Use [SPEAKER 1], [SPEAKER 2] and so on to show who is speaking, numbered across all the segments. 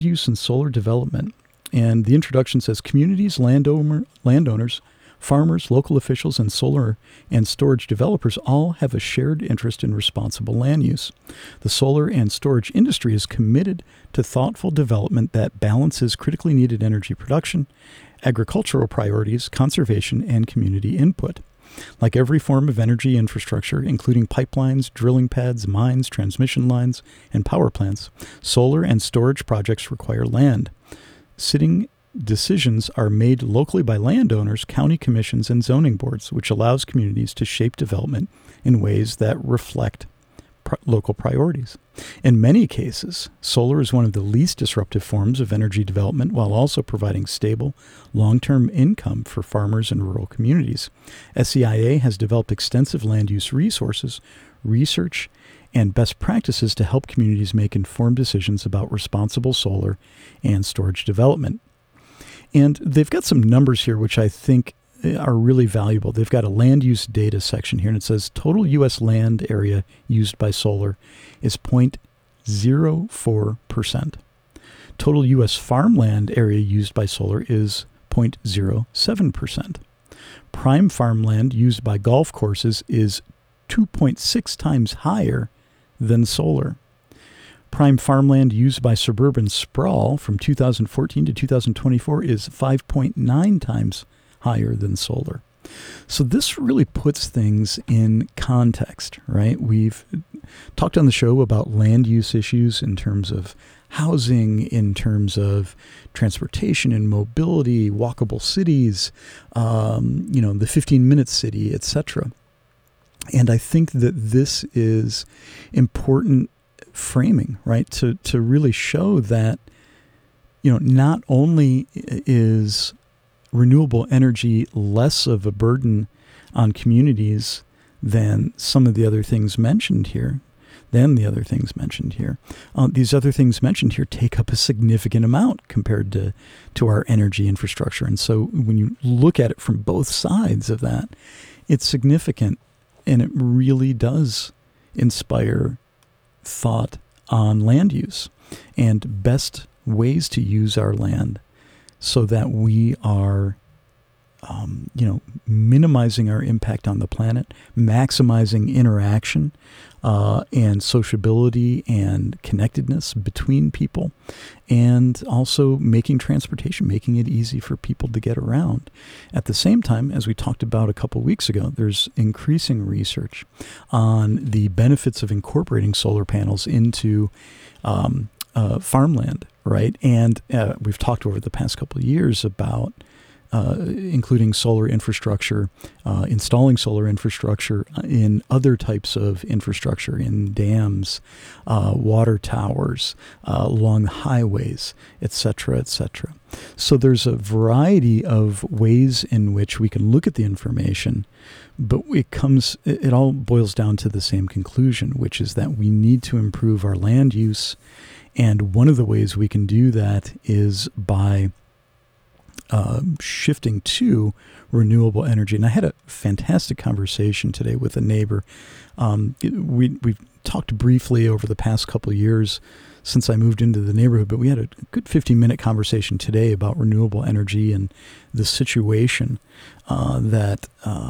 [SPEAKER 1] use and solar development. And the introduction says communities, landowners, farmers, local officials, and solar and storage developers all have a shared interest in responsible land use. The solar and storage industry is committed to thoughtful development that balances critically needed energy production, agricultural priorities, conservation, and community input. Like every form of energy infrastructure, including pipelines, drilling pads, mines, transmission lines, and power plants, solar and storage projects require land. Sitting decisions are made locally by landowners, county commissions, and zoning boards, which allows communities to shape development in ways that reflect local priorities. In many cases, solar is one of the least disruptive forms of energy development while also providing stable, long-term income for farmers and rural communities. SEIA has developed extensive land use resources, research, and best practices to help communities make informed decisions about responsible solar and storage development. And they've got some numbers here which I think are really valuable. They've got a land use data section here, and it says total U.S. land area used by solar is 0.04%. Total U.S. farmland area used by solar is 0.07%. Prime farmland used by golf courses is 2.6 times higher than solar. Prime farmland used by suburban sprawl from 2014 to 2024 is 5.9 times higher than solar. So this really puts things in context, right? We've talked on the show about land use issues in terms of housing, in terms of transportation and mobility, walkable cities, the 15-minute city, etc. And I think that this is important framing, right? To really show that, not only is renewable energy less of a burden on communities than some of the other things mentioned here, these other things mentioned here take up a significant amount compared to our energy infrastructure. And so when you look at it from both sides of that, it's significant, and it really does inspire thought on land use and best ways to use our land so that we are, minimizing our impact on the planet, maximizing interaction and sociability and connectedness between people, and also making it easy for people to get around. At the same time, as we talked about a couple weeks ago, there's increasing research on the benefits of incorporating solar panels into farmland, right? And we've talked over the past couple of years about including solar infrastructure, installing solar infrastructure in other types of infrastructure, in dams, water towers, along tunnels, etc., etc. So there's a variety of ways in which we can look at the information, but it all boils down to the same conclusion, which is that we need to improve our land use. And one of the ways we can do that is by shifting to renewable energy. And I had a fantastic conversation today with a neighbor. We've talked briefly over the past couple of years since I moved into the neighborhood, but we had a good 15-minute conversation today about renewable energy and the situation that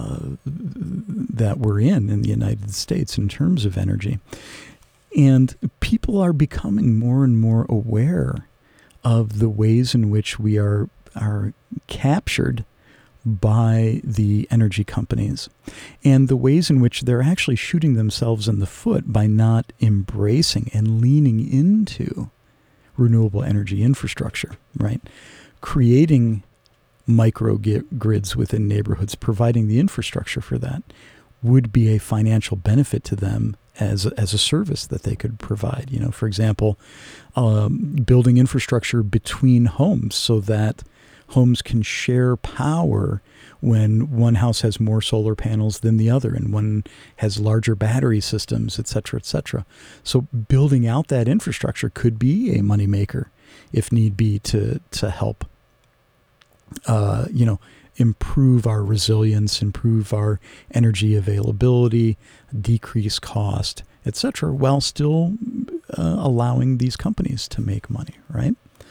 [SPEAKER 1] we're in the United States in terms of energy. And people are becoming more and more aware of the ways in which we are captured by the energy companies and the ways in which they're actually shooting themselves in the foot by not embracing and leaning into renewable energy infrastructure, right? Creating microgrids within neighborhoods, providing the infrastructure for that would be a financial benefit to them as a service that they could provide. For example, building infrastructure between homes so that homes can share power when one house has more solar panels than the other and one has larger battery systems, et cetera, et cetera. So building out that infrastructure could be a moneymaker if need be to help, improve our resilience, improve our energy availability, decrease cost, et cetera, while still allowing these companies to make money, right?